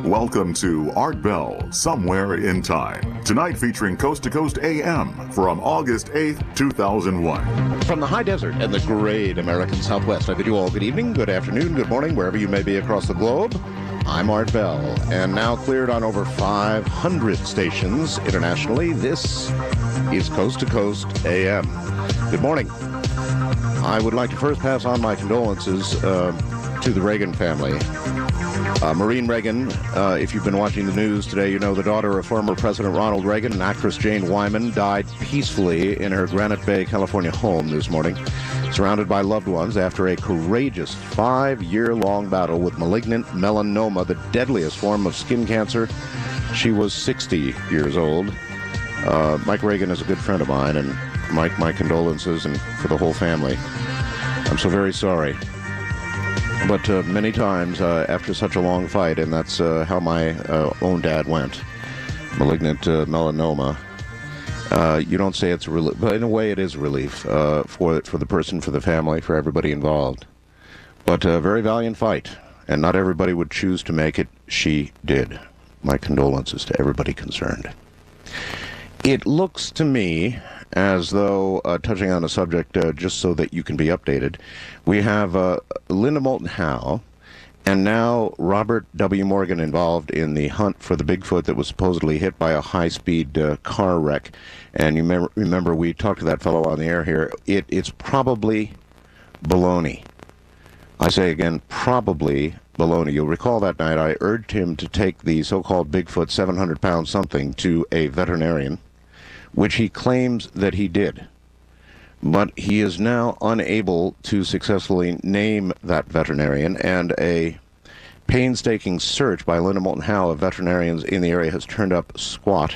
Welcome to Art Bell, Somewhere in Time. Tonight featuring Coast to Coast AM from August 8th, 2001. From the high desert and the great American Southwest, I bid you all good evening, good afternoon, good morning, wherever you may be across the globe. I'm Art Bell, and now cleared on over 500 stations internationally, this is Coast to Coast AM. Good morning. I would like to first pass on my condolences to the Reagan family. Maureen Reagan, if you've been watching the news today, you know the daughter of former President Ronald Reagan and actress Jane Wyman died peacefully in her Granite Bay, California home this morning, surrounded by loved ones after a courageous 5-year-long battle with malignant melanoma, the deadliest form of skin cancer. She was 60 years old. Mike Reagan is a good friend of mine, and Mike, my condolences and for the whole family. I'm so very sorry. But many times after such a long fight, and that's how my own dad went, malignant melanoma, you don't say it's a relief, but in a way it is a relief for the person, for the family, for everybody involved. But a very valiant fight, and not everybody would choose to make it. She did. My condolences to everybody concerned. It looks to me as though, touching on a subject just so that you can be updated, we have Linda Moulton Howe and now Robert W. Morgan involved in the hunt for the Bigfoot that was supposedly hit by a high-speed car wreck. And you remember we talked to that fellow on the air here. It's probably baloney. I say again, probably baloney. You'll recall that night I urged him to take the so-called Bigfoot 700-pound something to a veterinarian, which he claims that he did. But he is now unable to successfully name that veterinarian, and a painstaking search by Linda Moulton Howe of veterinarians in the area has turned up squat.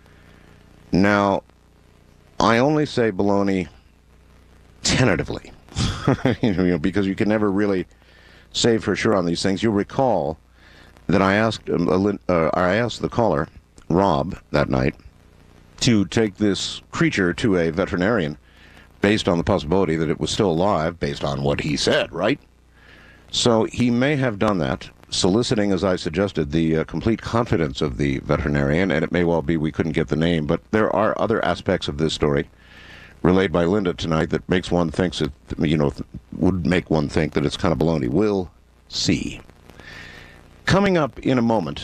Now, I only say baloney tentatively, because you can never really say for sure on these things. You'll recall that I asked the caller, Rob, that night, to take this creature to a veterinarian based on the possibility that it was still alive, based on what he said, right? So he may have done that, soliciting, as I suggested, the complete confidence of the veterinarian, and it may well be we couldn't get the name, but there are other aspects of this story relayed by Linda tonight that makes one think that, would make one think that it's kind of baloney. We'll see. Coming up in a moment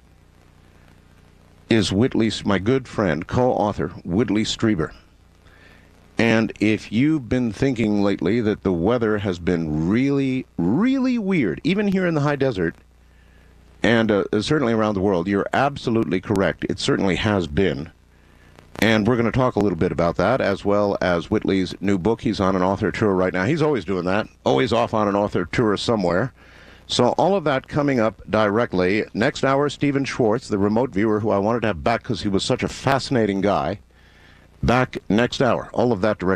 is my good friend, co-author, Whitley Strieber. And if you've been thinking lately that the weather has been really, really weird, even here in the high desert, and certainly around the world, you're absolutely correct. It certainly has been. And we're going to talk a little bit about that, as well as Whitley's new book. He's on an author tour right now. He's always doing that, always off on an author tour somewhere. So all of that coming up directly. Next hour, Stephen Schwartz, the remote viewer who I wanted to have back because he was such a fascinating guy. Back next hour. All of that directly.